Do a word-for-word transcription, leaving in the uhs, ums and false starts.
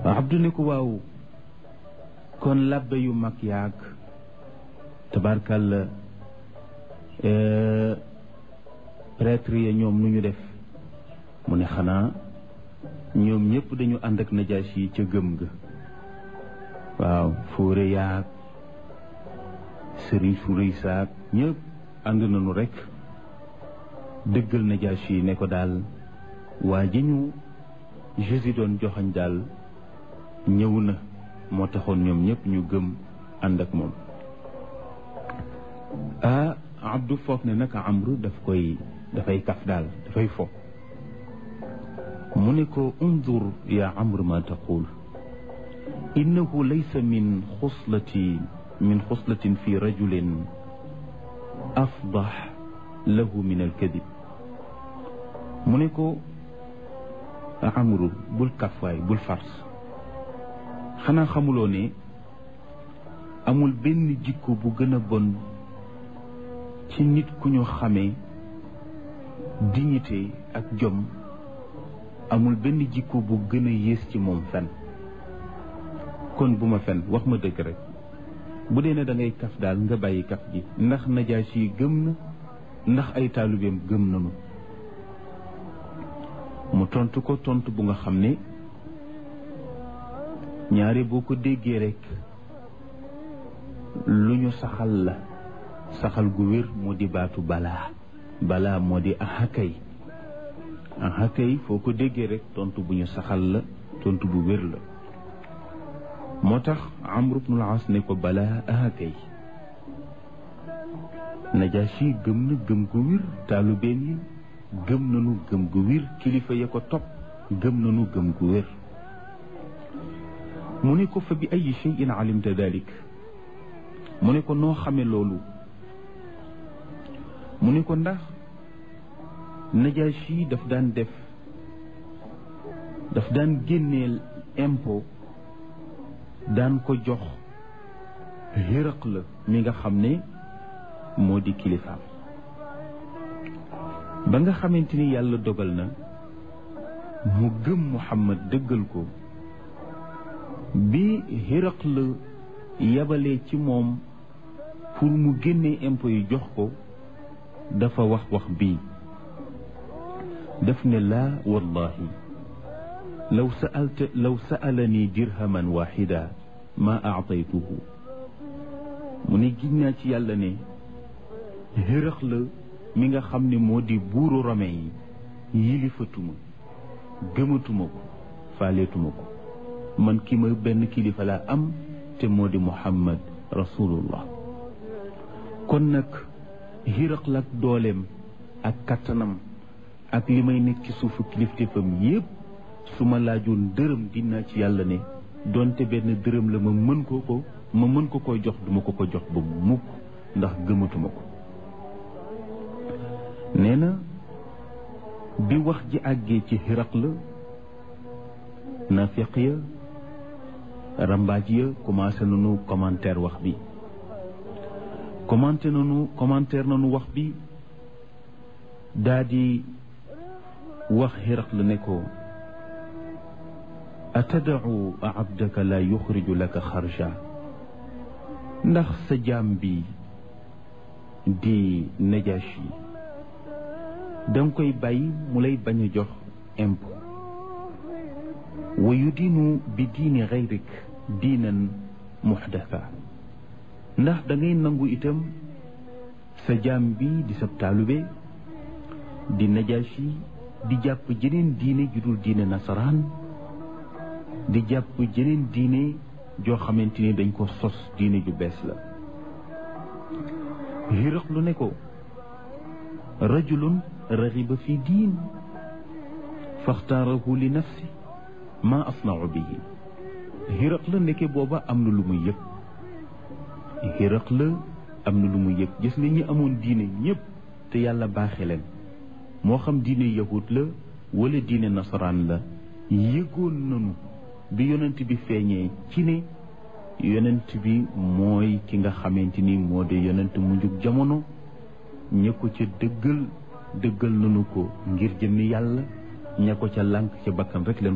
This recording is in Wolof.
Abdu ne ko waaw kon labbe yu mag yaag tabarkalla prêtre ya ñoom nu ñu def mu ne xanaa ñoom ñëpp dañu ànd ak Najaasi yi ca gëm ga waaw fóore yaag sëriñ su rëy saag ñëpp ànd nañu rek dëggal Najaasi yi ne ko daal waa ji ñu Jésus doon joxañ daal ñëw na moo taxoon ñoom ñëpp ñu gëm ànd ak moom ah Abdu foog ne nag Amru daf koy dafay kaf daal dafay fo mu ne ko undur ya Amru ma taqul innahu laysa min xuslati min xuslatin fi rajulin afdax lahu min alkadib mu ne ko Amru bul kafwaay bul fars xanaa xamuloo ne amul benn jikko bu gën a bon ci nit ku ñu xamee dignité ak jom amul benn jikko bu gën a yées ci moom fen kon bu ma fen wax ma dëgg rek bu dee ne da ngay kaf daal nga bàyyi kaf gi ndax Najaasi yi gëm na ndax ay taalibeem gëm nañu mu tontu ko tontu bu nga xam ne ñaare boo ko déggee rek lu ñu saxal la saxal gu wér moo di baatu balaa balaa moo di ahakay ahakay foo ko déggee rek tontu bu ñu saxal la tontu bu wér la moo tax Amru ibnul As ne ko balaa ahakay Najaasi gëm na gëm gu wér taalubeen yi gëm nañu gëm gu wér kilifa ya ko topp gëm nañu gëm gu wér mu ne ko fa bi ay shay'in alimta dalik mu ne ko noo xame loolu mu ne ko ndax Najaasi daf daan def daf daan génneel impôt daan ko jox Hiraqla mi nga xam ne moo di kilifaam ba nga xamante ni yàlla dogal na mu gëm Muhammad dëggal ko bi Hiraqla yabalee ci moom pour mu génnee impôt yi jox ko dafa wax wax bii daf ne laa wallahi law sa'alta law sa'alani dirhaman waxida ma aataytuhu mu ne giñ naa ci yàlla ne Hiraqla mi nga xam ne moo di buuru Rome yi yilifatuma gëmatuma ko faaleetuma ko man ki ma benn kilifa laa am te moo di Muhammad rasulullah kon nag Hiraqla ak dooleem ak kattanam ak li may nekk ci suufu kilifteefam yépp su ma laajoon dërëm dinaa ci yàlla ne donte benn dërëm la ma mën ko ko ma mën ko koy jox duma ko ko jox ba mukk ndax gëmatuma ko nee na bi wax ji àggee ci Hiraqla nafiq ya rambaaj ya commencé nañu commentaire wax bi commenté nañu commentaire nañu wax bi daa di wax Hiraqla ne ko atadau abdaka la yuxriju laka xarja ndax sa jaam bi di Najaasi danga koy bàyyi mu lay bañ a jox impôt wa yudiinu bi diini xayrik diinan muxdasa ndax da ngay nangu itam sa jaam bi di sab taalube di Najaasi di jàpp jeneen diine ju dul diine nasaraan di jàpp jeneen diine joo xamante ni dañ ko sos diine ju bees la Hiraqlu ne ko rajulun raxiba fi diin faxtaarahu li nafsi ma asnau bihi Hiraqla nekke booba am na lu muy yëg Hiraqla am na lu muy yëg gis nga ñi amoon diine ñëpp te yàlla baaxe leen moo xam diine yahud la wala diine nasaraan la yëgoon nanu bi yonent bi feeñee ci ne yonent bi mooy ki nga xamante ni moo de yonent mu njug jamono ña ko ca dëggal dëggal nanu ko ngir jëmmi yàlla ña ko ca lànk ca bakkan rek leen